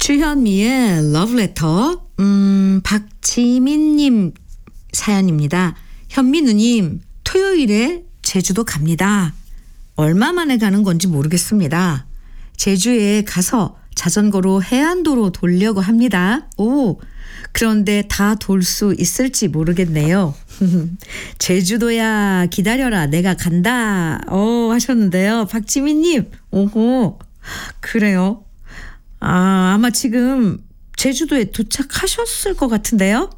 주현미의 러브레터. 박지민님 사연입니다. 현미 누님, 토요일에 제주도 갑니다. 얼마 만에 가는 건지 모르겠습니다. 제주에 가서 자전거로 해안도로 돌려고 합니다. 오, 그런데 다 돌 수 있을지 모르겠네요. 제주도야 기다려라 내가 간다. 하셨는데요. 박지민님, 오호, 그래요. 아마 지금 제주도에 도착하셨을 것 같은데요.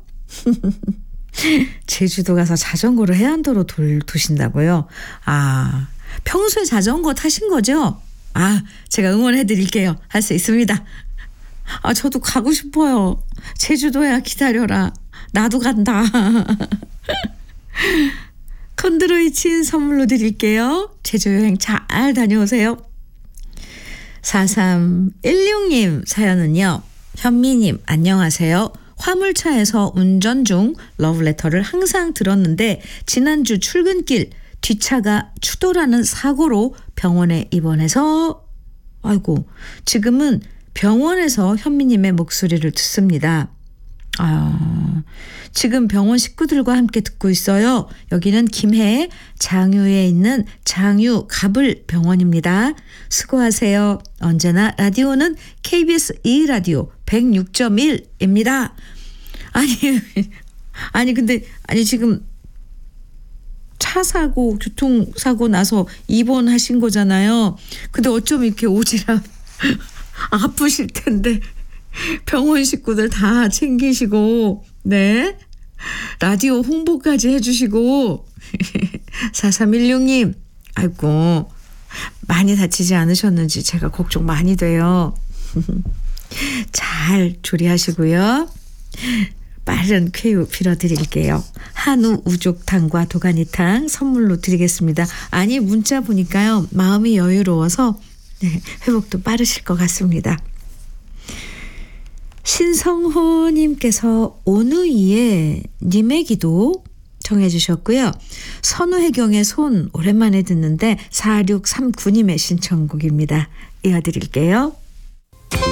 제주도 가서 자전거로 해안도로 도신다고요? 평소에 자전거 타신 거죠? 제가 응원해 드릴게요. 할 수 있습니다. 저도 가고 싶어요. 제주도야 기다려라. 나도 간다. 컨드로이친 선물로 드릴게요. 제주 여행 잘 다녀오세요. 4316님 사연은요. 현미님 안녕하세요. 화물차에서 운전 중 러브레터를 항상 들었는데 지난주 출근길 뒷차가 추돌하는 사고로 병원에 입원해서 지금은 병원에서 현미님의 목소리를 듣습니다. 지금 병원 식구들과 함께 듣고 있어요. 여기는 김해 장유에 있는 장유 가불 병원입니다. 수고하세요. 언제나 라디오는 KBS 2라디오 106.1입니다. 근데 지금 차 사고 교통사고 나서 입원하신 거잖아요. 근데 어쩜 이렇게 오지랖 아프실 텐데 병원 식구들 다 챙기시고 네 라디오 홍보까지 해주시고 4316님 아이고 많이 다치지 않으셨는지 제가 걱정 많이 돼요. 잘 조리하시고요. 빠른 쾌유 빌어드릴게요. 한우 우족탕과 도가니탕 선물로 드리겠습니다. 문자 보니까요. 마음이 여유로워서 회복도 빠르실 것 같습니다. 신성호님께서 오누이의 님의 기도 정해 주셨고요. 선우혜경의 손 오랜만에 듣는데 4639님의 신청곡입니다. 이어드릴게요.